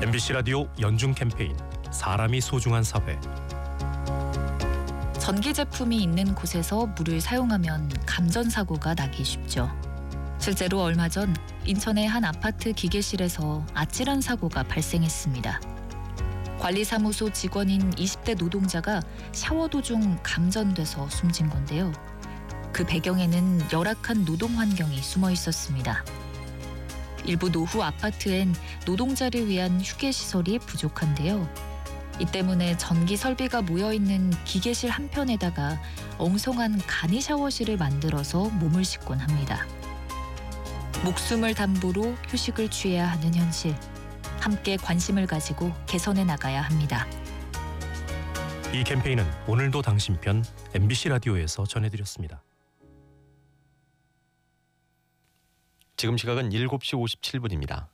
MBC 라디오 연중 캠페인 사람이 소중한 사회. 전기 제품이 있는 곳에서 물을 사용하면 감전 사고가 나기 쉽죠. 실제로 얼마 전 인천의 한 아파트 기계실에서 아찔한 사고가 발생했습니다. 관리사무소 직원인 20대 노동자가 샤워 도중 감전돼서 숨진 건데요. 그 배경에는 열악한 노동 환경이 숨어 있었습니다. 일부 노후 아파트엔 노동자를 위한 휴게 시설이 부족한데요. 이 때문에 전기 설비가 모여있는 기계실 한편에다가 엉성한 간이 샤워실을 만들어서 몸을 씻곤 합니다. 목숨을 담보로 휴식을 취해야 하는 현실. 함께 관심을 가지고 개선해 나가야 합니다. 이 캠페인은 오늘도 당신 편 MBC 라디오에서 전해드렸습니다. 지금 시각은 7시 57분입니다.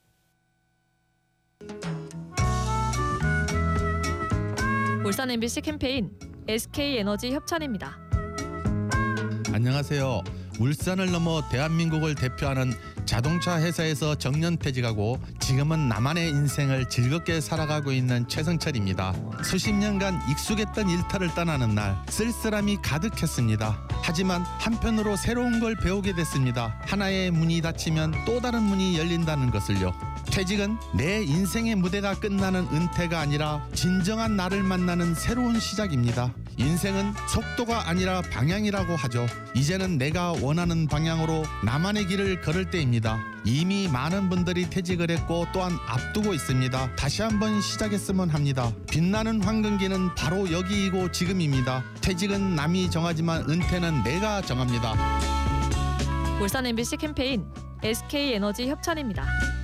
울산 MBC 캠페인 SK에너지 협찬입니다. 안녕하세요. 울산을 넘어 대한민국을 대표하는 자동차 회사에서 정년퇴직하고 지금은 나만의 인생을 즐겁게 살아가고 있는 최성철입니다. 수십 년간 익숙했던 일터를 떠나는 날 쓸쓸함이 가득했습니다. 하지만 한편으로 새로운 걸 배우게 됐습니다. 하나의 문이 닫히면 또 다른 문이 열린다는 것을요. 퇴직은 내 인생의 무대가 끝나는 은퇴가 아니라 진정한 나를 만나는 새로운 시작입니다. 인생은 속도가 아니라 방향이라고 하죠. 이제는 내가 원하는 방향으로 나만의 길을 걸을 때입니다. 이미 많은 분들이 퇴직을 했고 또한 앞두고 있습니다. 다시 한번 시작했으면 합니다. 빛나는 황금기는 바로 여기이고 지금입니다. 퇴직은 남이 정하지만 은퇴는 내가 정합니다. 울산 MBC 캠페인 SK에너지 협찬입니다.